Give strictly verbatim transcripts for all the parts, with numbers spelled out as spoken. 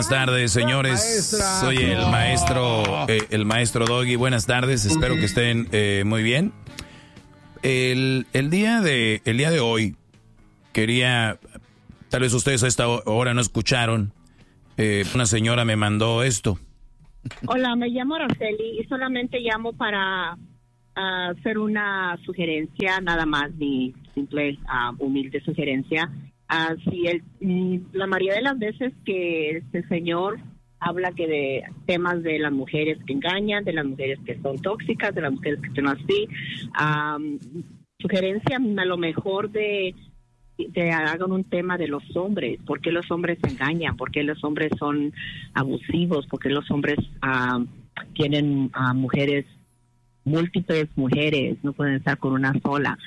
buenas tardes, señores. Maestra. Soy el maestro, eh, el maestro Doggy. Buenas tardes, espero que estén eh, muy bien. El, el, día de, el día de hoy quería, tal vez ustedes a esta hora no escucharon, eh, una señora me mandó esto. Hola, me llamo Araceli y solamente llamo para uh, hacer una sugerencia, nada más, mi simple, uh, humilde sugerencia. Uh, si el, la mayoría de las veces que este señor habla que de temas de las mujeres que engañan, de las mujeres que son tóxicas, de las mujeres que son así, um, sugerencia a lo mejor de, de hagan un tema de los hombres, por qué los hombres engañan, por qué los hombres son abusivos, por qué los hombres uh, tienen uh, mujeres, múltiples mujeres, no pueden estar con una sola.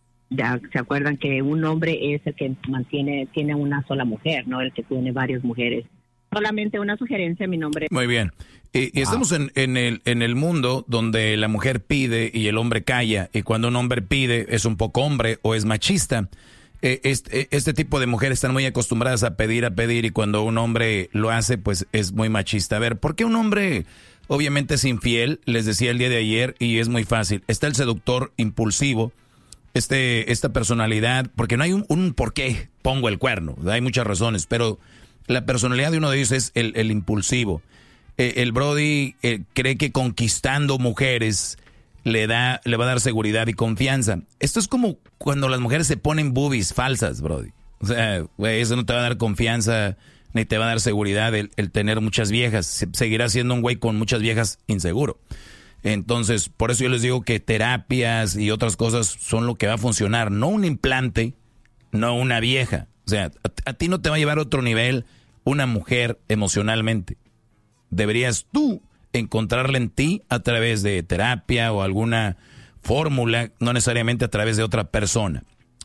Ya se acuerdan que un hombre es el que mantiene, tiene una sola mujer, no el que tiene varias mujeres. Solamente una sugerencia, mi nombre. Muy bien. Y, y estamos en, en, el, en el mundo donde la mujer pide y el hombre calla. Y cuando un hombre pide es un poco hombre o es machista. Eh, este, este tipo de mujeres están muy acostumbradas a pedir, a pedir. Y cuando un hombre lo hace, pues es muy machista. A ver, ¿por qué un hombre obviamente es infiel? Les decía el día de ayer y es muy fácil. Está el seductor impulsivo. Este, esta personalidad, porque no hay un, un por qué pongo el cuerno, hay muchas razones, pero la personalidad de uno de ellos es el, el impulsivo. Eh, el Brody eh, cree que conquistando mujeres le da, le va a dar seguridad y confianza. Esto es como cuando las mujeres se ponen boobies falsas, Brody. O sea, güey, eso no te va a dar confianza ni te va a dar seguridad el, el tener muchas viejas. Se, seguirá siendo un güey con muchas viejas inseguro. Entonces, por eso yo les digo que terapias y otras cosas son lo que va a funcionar. No un implante, no una vieja. O sea, a, a ti no te va a llevar a otro nivel una mujer emocionalmente. Deberías tú encontrarla en ti a través de terapia o alguna fórmula, no necesariamente a través de otra persona.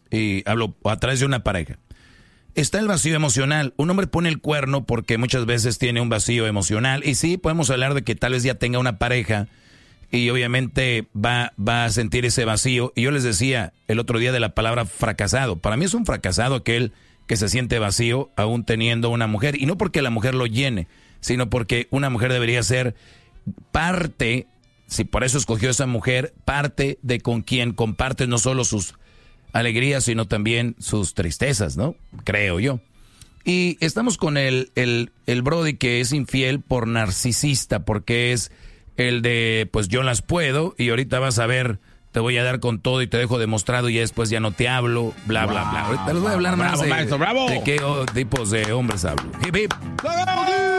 Y hablo a través de una pareja. Está el vacío emocional. Un hombre pone el cuerno porque muchas veces tiene un vacío emocional. Y sí, podemos hablar de que tal vez ya tenga una pareja y obviamente va, va a sentir ese vacío. Y yo les decía el otro día de la palabra fracasado. Para mí es un fracasado aquel que se siente vacío aún teniendo una mujer. Y no porque la mujer lo llene, sino porque una mujer debería ser parte, si por eso escogió esa mujer, parte de con quien comparte no solo sus alegrías, sino también sus tristezas, ¿no? Creo yo. Y estamos con el, el, el Brody que es infiel por narcisista, porque es el de, pues yo las puedo y ahorita vas a ver, te voy a dar con todo y te dejo demostrado y después ya no te hablo, bla, bla, bla. Ahorita les voy a hablar más bravo, de, maestro, bravo. de qué oh, tipos de hombres hablo. Hip, hip.